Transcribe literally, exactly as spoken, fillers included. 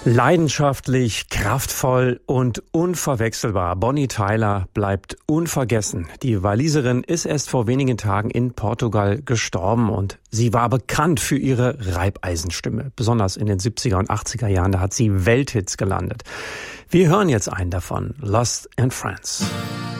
Leidenschaftlich, kraftvoll und unverwechselbar. Bonnie Tyler bleibt unvergessen. Die Waliserin ist erst vor wenigen Tagen in Portugal gestorben und sie war bekannt für ihre Reibeisenstimme. Besonders in den siebziger und achtziger Jahren, da hat sie Welthits gelandet. Wir hören jetzt einen davon, Lost in France.